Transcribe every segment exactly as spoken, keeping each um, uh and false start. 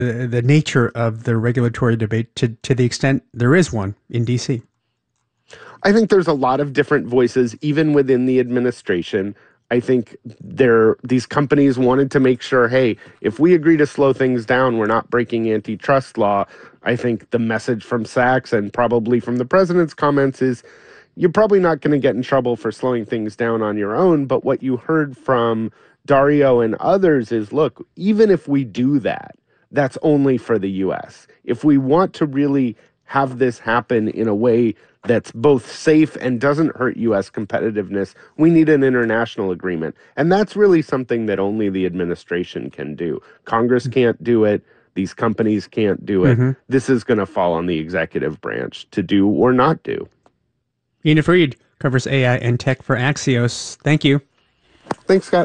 the, the nature of the regulatory debate to, to the extent there is one in D C? I think there's a lot of different voices, even within the administration. I think there these companies wanted to make sure, hey, if we agree to slow things down, we're not breaking antitrust law. I think the message from Sachs and probably from the president's comments is you're probably not going to get in trouble for slowing things down on your own. But what you heard from Dario and others is, look, even if we do that, that's only for the U S. If we want to really have this happen in a way that's both safe and doesn't hurt U S competitiveness, we need an international agreement. And that's really something that only the administration can do. Congress can't do it. These companies can't do it. Mm-hmm. This is going to fall on the executive branch to do or not do. Enif Reed covers A I and tech for Axios. Thank you. Thanks, Scott.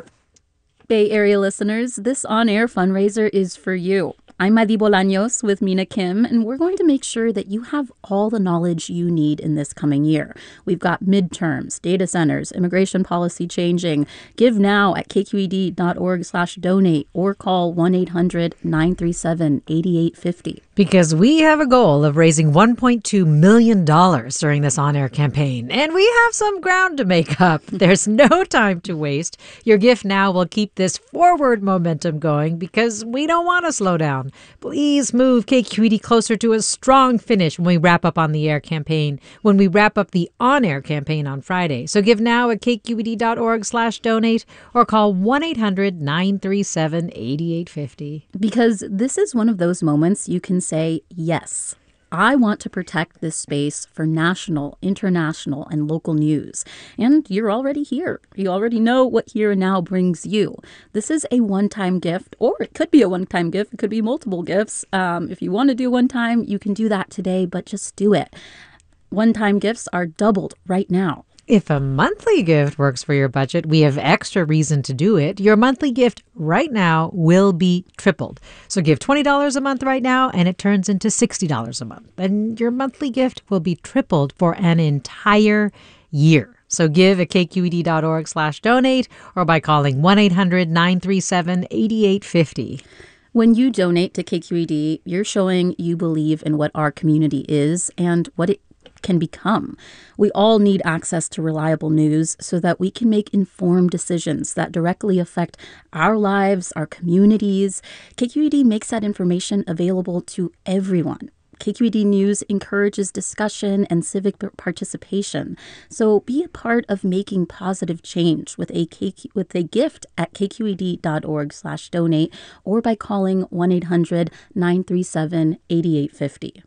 Bay Area listeners, this on-air fundraiser is for you. I'm Madi Bolaños with Mina Kim, and we're going to make sure that you have all the knowledge you need in this coming year. We've got midterms, data centers, immigration policy changing. Give now at kqed.org slash donate or call one eight hundred nine three seven eight eight five zero. Because we have a goal of raising one point two million dollars during this on-air campaign, and we have some ground to make up. There's no time to waste. Your gift now will keep this forward momentum going because we don't want to slow down. Please move K Q E D closer to a strong finish when we wrap up on the air campaign, when we wrap up the on-air campaign on Friday. So give now at kqed.org slash donate or call one eight hundred nine three seven eight eight five zero. Because this is one of those moments you can say, yes, I want to protect this space for national, international, and local news. And you're already here. You already know what Here and Now brings you. This is a one-time gift, or it could be a one-time gift. It could be multiple gifts. Um, if you want to do one time, you can do that today, but just do it. One-time gifts are doubled right now. If a monthly gift works for your budget, we have extra reason to do it. Your monthly gift right now will be tripled. So give twenty dollars a month right now, and it turns into sixty dollars a month. And your monthly gift will be tripled for an entire year. So give at kqed.org slash donate or by calling one eight hundred nine three seven eight eight five zero. When you donate to K Q E D, you're showing you believe in what our community is and what it can become. We all need access to reliable news so that we can make informed decisions that directly affect our lives, our communities. K Q E D makes that information available to everyone. K Q E D News encourages discussion and civic participation. So be a part of making positive change with a K Q, with a gift at kqed.org slash donate or by calling one eight hundred nine three seven eight eight five zero.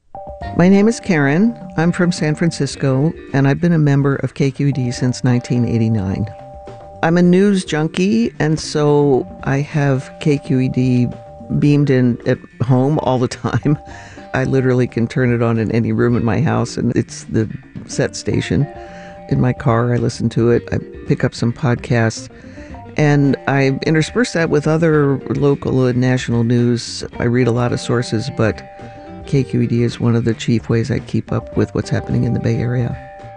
My name is Karen. I'm from San Francisco, and I've been a member of K Q E D since nineteen eighty-nine. I'm a news junkie, and so I have K Q E D beamed in at home all the time. I literally can turn it on in any room in my house, and it's the set station. In my car, I listen to it. I pick up some podcasts, and I intersperse that with other local and national news. I read a lot of sources, but K Q E D is one of the chief ways I keep up with what's happening in the Bay Area.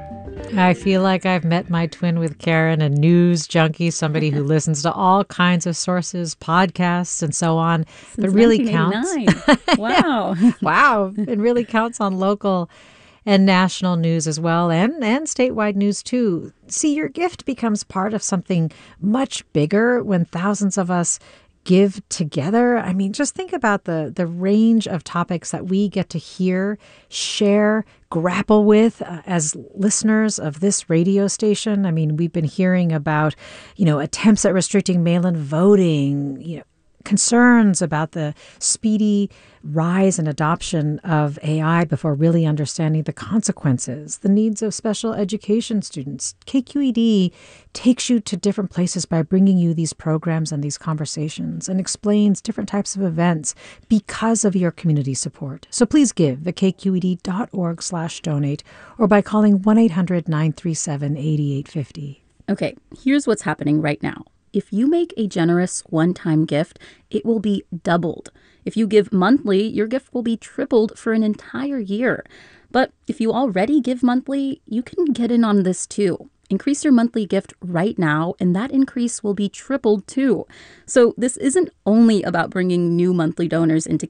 I feel like I've met my twin with Karen, a news junkie, somebody who listens to all kinds of sources, podcasts, and so on. Since but really counts. Wow. Wow. It really counts on local and national news as well, and, and statewide news too. See, your gift becomes part of something much bigger when thousands of us give together. I mean, just think about the the range of topics that we get to hear, share, grapple with uh, as listeners of this radio station. I mean, we've been hearing about, you know, attempts at restricting mail-in voting, you know, concerns about the speedy rise and adoption of A I before really understanding the consequences, the needs of special education students. K Q E D takes you to different places by bringing you these programs and these conversations and explains different types of events because of your community support. So please give at kqed.org slash donate or by calling one eight hundred nine three seven eight eight five zero. Okay, here's what's happening right now. If you make a generous one-time gift, it will be doubled. If you give monthly, your gift will be tripled for an entire year. But if you already give monthly, you can get in on this too. increase your monthly gift right now, and that increase will be tripled too. So this isn't only about bringing new monthly donors into